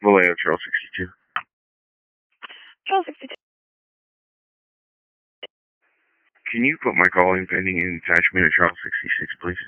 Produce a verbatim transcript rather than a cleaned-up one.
Vallejo, Charles sixty-two. Charles sixty-two. Can you put my call in pending in attachment of Charles sixty-six, please?